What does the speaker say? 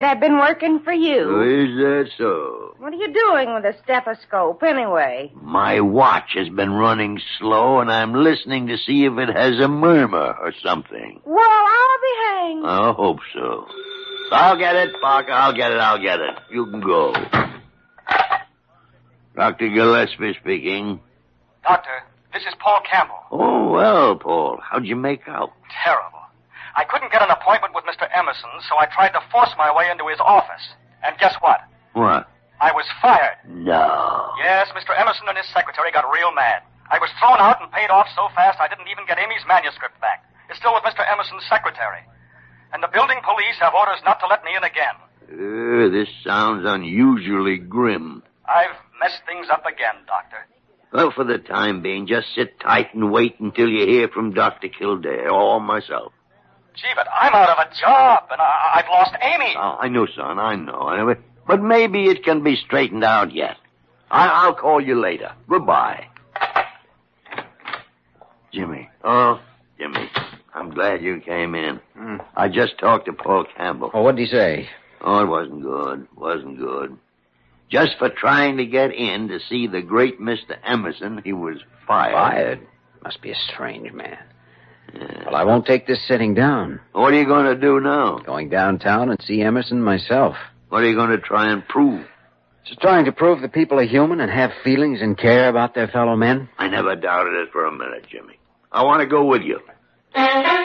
I've been working for you. Is that so? What are you doing with a stethoscope, anyway? My watch has been running slow, and I'm listening to see if it has a murmur or something. Well, I'll be hanged. I hope so. I'll get it, Parker. I'll get it. You can go. Dr. Gillespie speaking. Doctor, this is Paul Campbell. Oh, well, Paul. How'd you make out? Terrible. I couldn't get an appointment with Mr. Emerson, so I tried to force my way into his office. And guess what? What? I was fired. No. Yes, Mr. Emerson and his secretary got real mad. I was thrown out and paid off so fast I didn't even get Amy's manuscript back. It's still with Mr. Emerson's secretary. And the building police have orders not to let me in again. This sounds unusually grim. I've messed things up again, Doctor. Well, for the time being, just sit tight and wait until you hear from Dr. Kildare or myself. Gee, but I'm out of a job, and I've lost Amy. Oh, I know, son, I know. But maybe it can be straightened out yet. I'll call you later. Goodbye. Jimmy. Oh, Jimmy. I'm glad you came in. I just talked to Paul Campbell. Oh, what'd he say? Oh, it wasn't good. Just for trying to get in to see the great Mr. Emerson, he was fired. Fired? Must be a strange man. Yeah. Well, I won't take this sitting down. What are you going to do now? Going downtown and see Emerson myself. What are you going to try and prove? Just trying to prove that people are human and have feelings and care about their fellow men. I never doubted it for a minute, Jimmy. I want to go with you.